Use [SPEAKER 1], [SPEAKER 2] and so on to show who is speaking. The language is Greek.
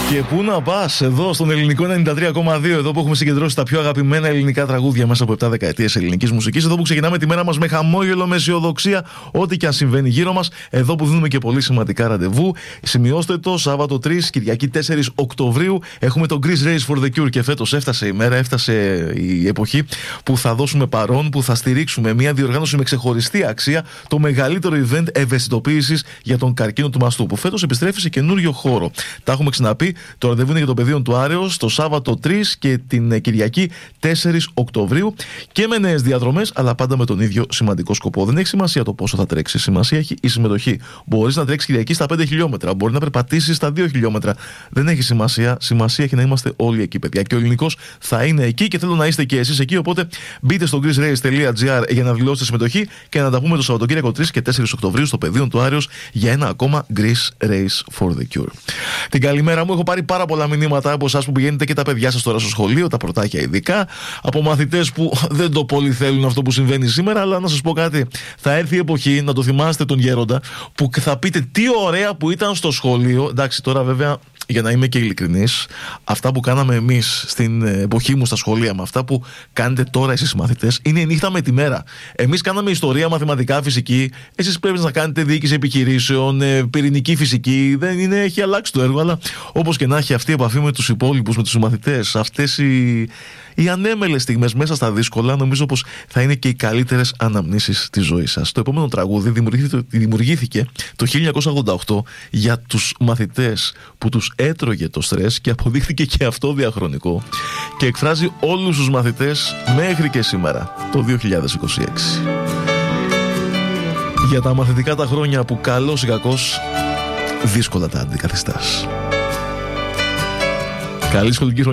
[SPEAKER 1] Και πού να πας, εδώ στον ελληνικό 93,2, εδώ που έχουμε συγκεντρώσει τα πιο αγαπημένα ελληνικά τραγούδια μέσα από 7 δεκαετίες ελληνικής μουσικής. Εδώ που ξεκινάμε τη μέρα μας με χαμόγελο, με αισιοδοξία, ό,τι και αν συμβαίνει γύρω μας. Εδώ που δίνουμε και πολύ σημαντικά ραντεβού. Σημειώστε το, Σάββατο 3, Κυριακή 4 Οκτωβρίου. Έχουμε το Greece Race for the Cure και φέτος έφτασε η μέρα, έφτασε η εποχή που θα δώσουμε παρόν, που θα στηρίξουμε μια διοργάνωση με ξεχωριστή αξία, το μεγαλύτερο event ευαισθητοποίησης για τον καρκίνο του μαστού, που φέτος επιστρέφει σε καινούριο χώρο. Τα έχουμε ξαναπεί. Το ραντεβού είναι για το πεδίο του Άρεως το Σάββατο 3 και την Κυριακή 4 Οκτωβρίου και με νέες διαδρομές, αλλά πάντα με τον ίδιο σημαντικό σκοπό. Δεν έχει σημασία το πόσο θα τρέξει. Σημασία έχει η συμμετοχή. Μπορείς να τρέξεις Κυριακή στα 5 χιλιόμετρα, μπορεί να περπατήσεις στα 2 χιλιόμετρα. Δεν έχει σημασία. Σημασία έχει να είμαστε όλοι εκεί, παιδιά. Και ο ελληνικός θα είναι εκεί και θέλω να είστε και εσείς εκεί. Οπότε μπείτε στο greecerace.gr για να δηλώσετε συμμετοχή και να τα πούμε το Σαββατοκύριακο 3 και 4 Οκτωβρίου στο πεδίο του Άρεως για ένα ακόμα Greece Race for the Cure. Την καλημέρα μου. Έχω πάρει πάρα πολλά μηνύματα από εσάς που πηγαίνετε και τα παιδιά σας τώρα στο σχολείο, τα πρωτάκια ειδικά, από μαθητές που δεν το πολύ θέλουν αυτό που συμβαίνει σήμερα, αλλά να σας πω κάτι. Θα έρθει η εποχή να το θυμάστε τον Γέροντα που θα πείτε τι ωραία που ήταν στο σχολείο. Εντάξει, τώρα βέβαια, για να είμαι και ειλικρινής, αυτά που κάναμε εμείς στην εποχή μου στα σχολεία με αυτά που κάνετε τώρα εσείς μαθητές είναι η νύχτα με τη μέρα. Εμείς κάναμε ιστορία, μαθηματικά, φυσική. Εσείς πρέπει να κάνετε διοίκηση επιχειρήσεων, πυρηνική φυσική. Δεν είναι, έχει αλλάξει το έργο, αλλά όπως και να έχει, αυτή η επαφή με τους υπόλοιπους, με τους μαθητές, αυτές οι ανέμελες στιγμές μέσα στα δύσκολα, νομίζω πως θα είναι και οι καλύτερες αναμνήσεις της ζωής σας. Το επόμενο τραγούδι δημιουργήθηκε το 1988 για τους μαθητές που τους έτρωγε το στρες και αποδείχθηκε και αυτό διαχρονικό και εκφράζει όλους τους μαθητές μέχρι και σήμερα, το 2026. Για τα μαθητικά τα χρόνια που καλός ή κακός δύσκολα τα αντικαθιστάς. Καλή σχολική χρονιά.